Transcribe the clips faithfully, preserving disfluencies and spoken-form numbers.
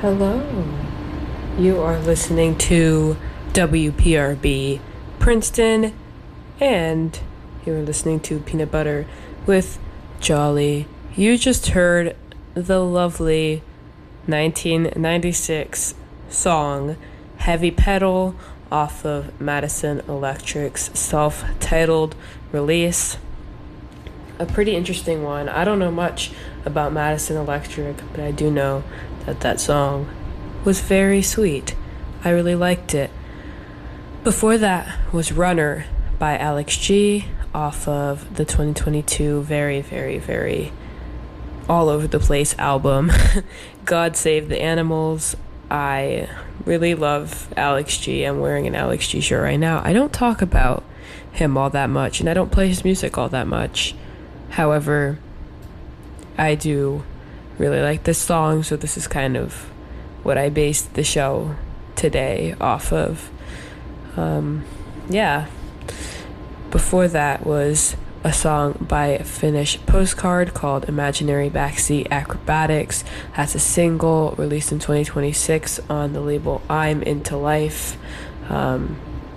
Hello. You are listening to W P R B Princeton, and you are listening to Peanut Butter with Jolly. You just heard the lovely nineteen ninety-six song Heavy Pedal off of Madison Electric's self-titled release. A pretty interesting one. I don't know much about Madison Electric, but I do know that that song was very sweet. I really liked it. Before that was Runner by Alex G off of the twenty twenty-two very, very, very all over the place album, God Save the Animals. I really love Alex G. I'm wearing an Alex G shirt right now. I don't talk about him all that much, and I don't play his music all that much. However, I do really like this song, so this is kind of what I based the show today off of. Um, yeah. Before that was a song by Finnish Postcard called Imaginary Backseat Acrobatics. That's a single released in twenty twenty-six on the label I'm Into Life. Um,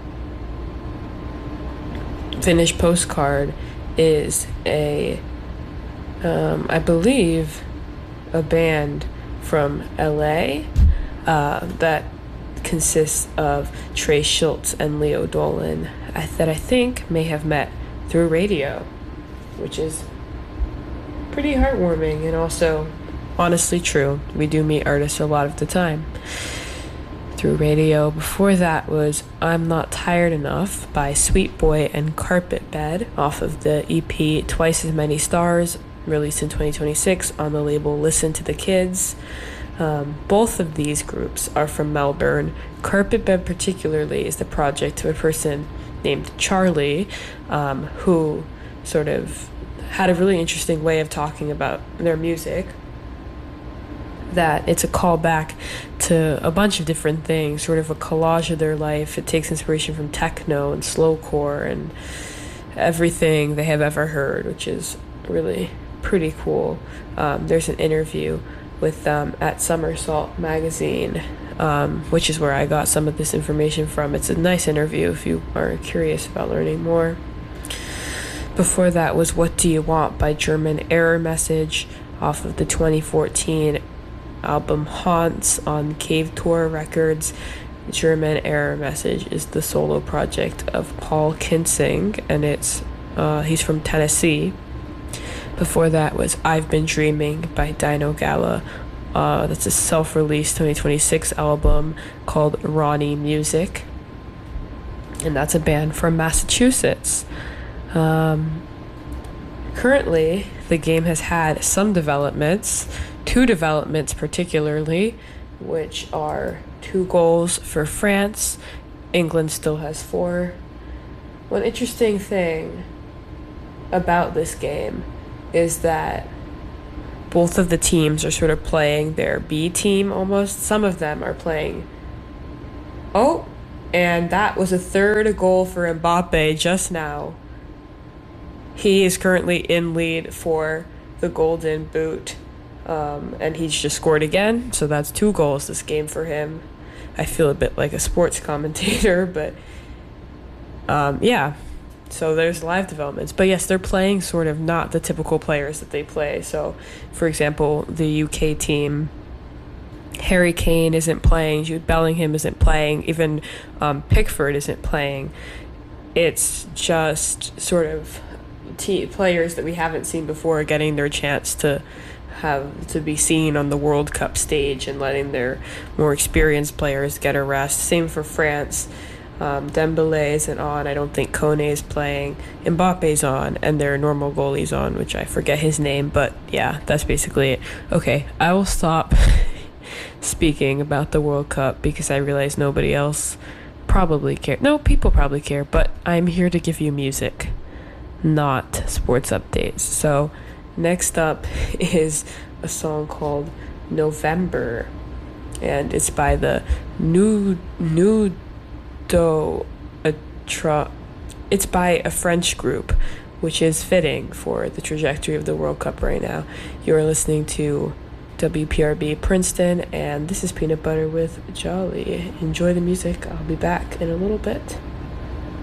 Finnish Postcard is a, um, I believe, a band from L A uh, that consists of Trey Schultz and Leo Dolan I, that I think may have met through radio, which is pretty heartwarming and also honestly true. We do meet artists a lot of the time through radio. Before that was I'm Not Tired Enough by Sweet Boy and Carpet Bed off of the E P Twice As Many Stars, released in twenty twenty-six on the label Listen to the Kids. Um, both of these groups are from Melbourne. Carpet Bed particularly is the project of a person named Charlie, um, who sort of had a really interesting way of talking about their music, that it's a callback to a bunch of different things, sort of a collage of their life. It takes inspiration from techno and slowcore and everything they have ever heard, which is really pretty cool. Um, there's an interview with them at Somersault magazine, um, which is where I got some of this information from. It's a nice interview if you are curious about learning more. Before that was What Do You Want by German Error Message off of the twenty fourteen album Haunts on Cave Tour Records. German Error Message is the solo project of Paul Kinsing, and it's uh, he's from Tennessee. Before that was I've Been Dreaming by Dino Gala. Uh, that's a self-released twenty twenty-six album called Ronnie Music, and that's a band from Massachusetts. Um, currently, the game has had some developments, two developments particularly, which are two goals for France. England still has four. One interesting thing about this game is that both of the teams are sort of playing their B team almost. Some of them are playing... Oh, and that was a third goal for Mbappe just now. He is currently in lead for the Golden Boot, um, and he's just scored again, so that's two goals this game for him. I feel a bit like a sports commentator, but um, yeah. So there's live developments. But yes, they're playing sort of not the typical players that they play. So, for example, the U K team, Harry Kane isn't playing, Jude Bellingham isn't playing, even um, Pickford isn't playing. It's just sort of t- players that we haven't seen before getting their chance to have to be seen on the World Cup stage and letting their more experienced players get a rest. Same for France. Um, Dembele isn't on. I don't think Kone is playing. Mbappe's on, and their normal goalie's on, which I forget his name, but yeah, that's basically it. Okay, I will stop speaking about the World Cup because I realize nobody else probably care. No, people probably care, but I'm here to give you music, not sports updates. So next up is a song called November, and it's by the New New Do a tra- it's by a French group, which is fitting for the trajectory of the World Cup right now. You're listening to W P R B Princeton, and this is Peanut Butter with Jolly. Enjoy the music. I'll be back in a little bit.